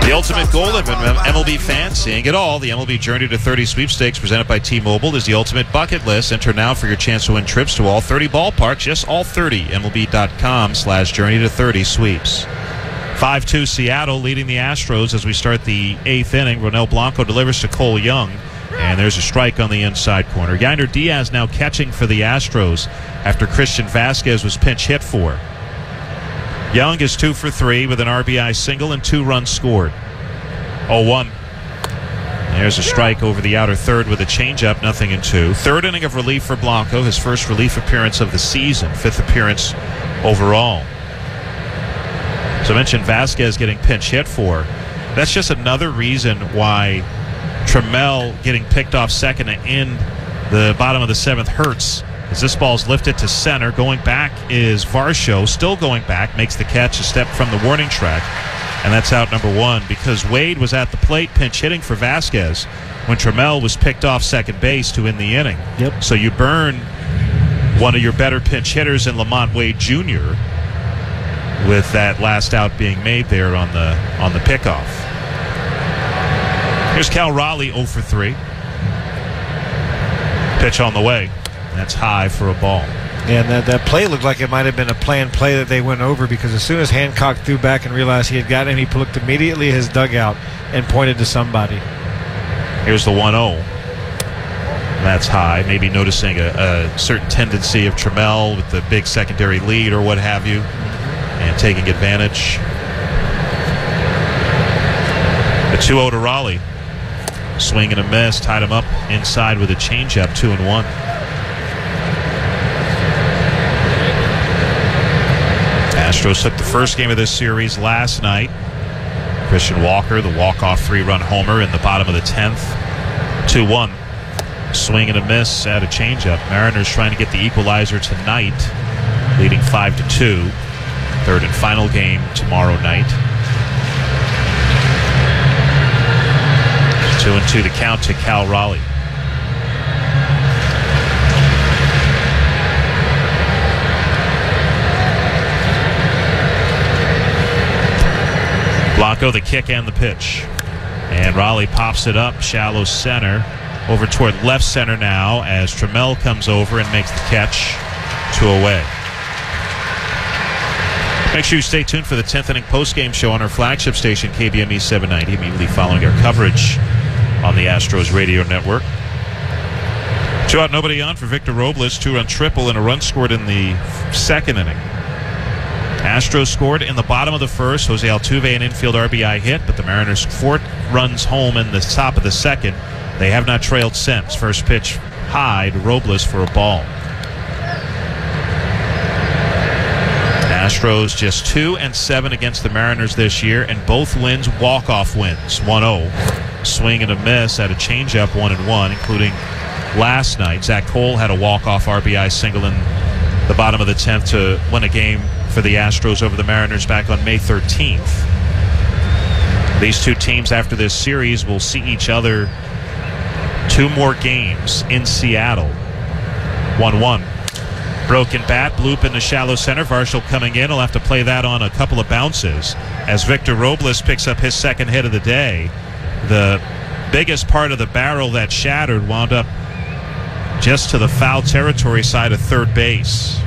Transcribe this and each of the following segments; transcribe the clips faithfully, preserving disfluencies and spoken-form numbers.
The ultimate goal of an M L B fan, seeing it all. The M L B Journey to thirty sweepstakes presented by T-Mobile is the ultimate bucket list. Enter now for your chance to win trips to all thirty ballparks. Yes, all thirty. M L B.com slash Journey to thirty sweeps. five two Seattle leading the Astros as we start the eighth inning. Ronel Blanco delivers to Cole Young, and there's a strike on the inside corner. Yainer Diaz now catching for the Astros after Christian Vasquez was pinch hit for. Young is two for three with an R B I single and two runs scored. oh one. There's a strike over the outer third with a changeup, nothing in two. Third inning of relief for Blanco, his first relief appearance of the season, fifth appearance overall. So I mentioned Vasquez getting pinch hit for. That's just another reason why Trammell getting picked off second to end the bottom of the seventh hurts. As this ball's lifted to center, going back is Varsho, still going back, makes the catch a step from the warning track, and that's out number one because Wade was at the plate pinch hitting for Vasquez when Trammell was picked off second base to end the inning. Yep. So you burn one of your better pinch hitters in Lamont Wade Junior with that last out being made there on the on the pickoff. Here's Cal Raleigh oh for three. Pitch on the way. That's high for a ball. Yeah, and that, that play looked like it might have been a planned play that they went over because as soon as Hancock threw back and realized he had got him, he looked immediately at his dugout and pointed to somebody. Here's the one oh. That's high. Maybe noticing a, a certain tendency of Trammell with the big secondary lead or what have you, and taking advantage. The two oh to Raleigh. Swing and a miss. Tied him up inside with a changeup, two and one. Astros took the first game of this series last night. Christian Walker, the walk-off three-run homer in the bottom of the tenth. two one. Swing and a miss at a changeup. Mariners trying to get the equalizer tonight, leading five to two. Third and final game tomorrow night. Two and two to count to Cal Raleigh. Blanco, the kick and the pitch. And Raleigh pops it up, shallow center, over toward left center now as Trammell comes over and makes the catch, two away. Make sure you stay tuned for the tenth inning postgame show on our flagship station, K B M E seven ninety, immediately following our coverage on the Astros radio network. Two out, nobody on for Victor Robles, two-run triple and a run scored in the second inning. Astros scored in the bottom of the first. Jose Altuve an infield R B I hit, but the Mariners four runs home in the top of the second. They have not trailed since. First pitch high to Robles for a ball. Astros just two and seven against the Mariners this year, and both wins walk-off wins. one oh. Swing and a miss at a changeup, one and one, including last night. Zach Cole had a walk-off R B I single in the bottom of the tenth to win a game for the Astros over the Mariners back on May thirteenth. These two teams after this series will see each other two more games in Seattle. one one. Broken bat, bloop in the shallow center. Varsho coming in. He'll have to play that on a couple of bounces as Victor Robles picks up his second hit of the day. The biggest part of the barrel that shattered wound up just to the foul territory side of third base.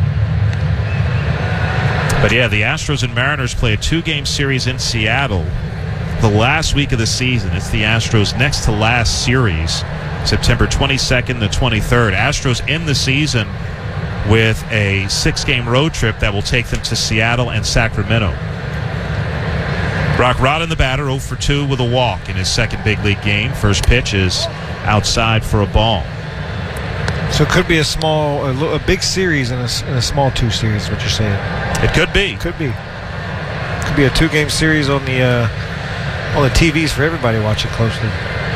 But yeah, the Astros and Mariners play a two-game series in Seattle the last week of the season. It's the Astros' next to last series, September twenty-second to twenty-third. Astros end the season with a six-game road trip that will take them to Seattle and Sacramento. Brock Rod in the batter, oh for two with a walk in his second big league game. First pitch is outside for a ball. So it could be a small, a, a big series and a, and a small two series, is what you're saying. It could be. Could be. Could be a two-game series on the uh, on the T Vs for everybody watching closely.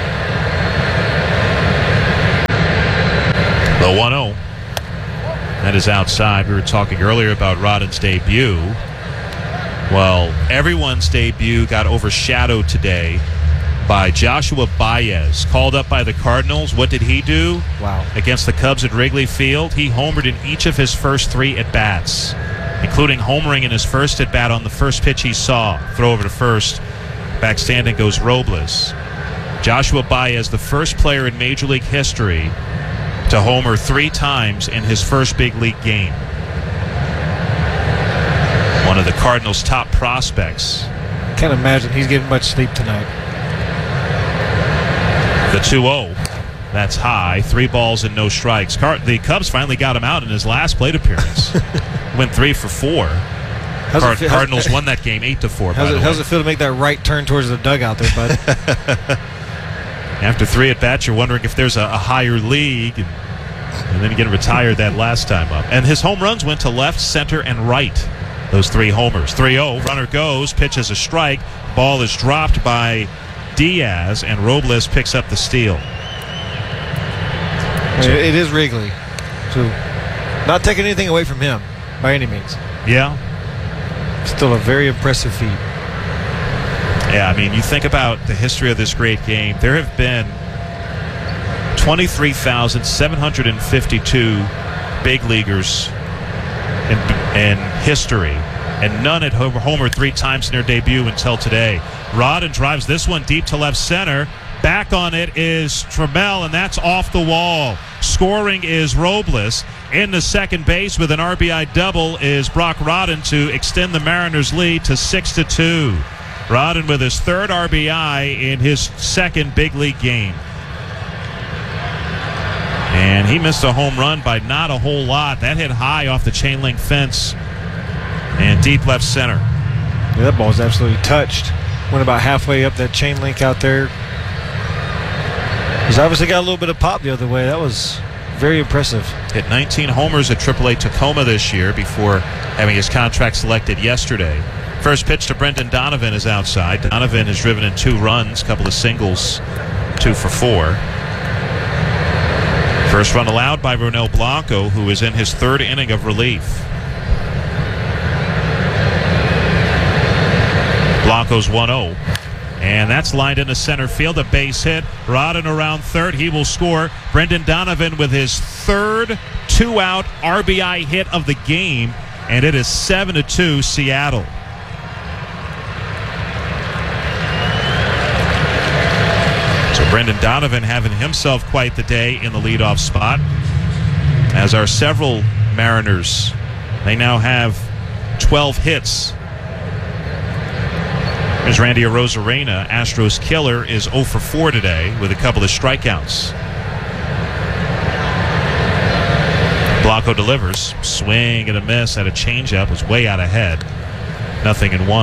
The one oh. That is outside. We were talking earlier about Rodden's debut. Well, everyone's debut got overshadowed today by Joshua Baez, called up by the Cardinals. What did he do? Wow. Against the Cubs at Wrigley Field, he homered in each of his first three at-bats, including homering in his first at-bat on the first pitch he saw. Throw over to first Backstanding goes Robles. Joshua Baez, the first player in Major League history to homer three times in his first big league game. One of the Cardinals' top prospects. Can't imagine he's getting much sleep tonight. The two oh. That's high. Three balls and no strikes. Car- the Cubs finally got him out in his last plate appearance. Went three for four. Card- feel, Cardinals won that game eight to four. How's, by it, the how's way. it feel to make that right turn towards the dugout there, bud? After three at bats, you're wondering if there's a, a higher league, and, and then you get retired that last time up. And his home runs went to left, center, and right. Those three homers. three oh. Runner goes. Pitch is a strike. Ball is dropped by Diaz, and Robles picks up the steal. So, it is Wrigley, so not taking anything away from him by any means. Yeah. Still a very impressive feat. Yeah, I mean, you think about the history of this great game. There have been twenty-three thousand seven hundred fifty-two big leaguers in, in history, and none had homered three times in their debut until today. Rodden drives this one deep to left center. Back on it is Trammell, and that's off the wall. Scoring is Robles. In the second base with an R B I double is Brock Rodden to extend the Mariners' lead to six to two. Rodden with his third R B I in his second big league game. And he missed a home run by not a whole lot. That hit high off the chain link fence and deep left center. Yeah, that ball's absolutely touched. Went about halfway up that chain link out there. He's obviously got a little bit of pop the other way. That was very impressive. Hit nineteen homers at triple A Tacoma this year before having his contract selected yesterday. First pitch to Brendan Donovan is outside. Donovan has driven in two runs, a couple of singles, two for four. First run allowed by Ronel Blanco, who is in his third inning of relief. Blanco's one oh. And that's lined into center field. A base hit. Rodden around third. He will score. Brendan Donovan with his third two-out R B I hit of the game. And it is seven to two Seattle. So Brendan Donovan having himself quite the day in the leadoff spot. As are several Mariners. They now have twelve hits. There's Randy Arozarena. Astros killer is oh for four today with a couple of strikeouts. Blanco delivers. Swing and a miss at a changeup. Was way out ahead. Nothing in one.